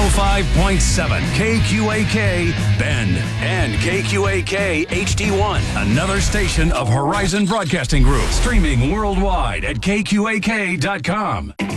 105.7 KQAK Bend and KQAK HD1, another station of Horizon Broadcasting Group, streaming worldwide at kqak.com.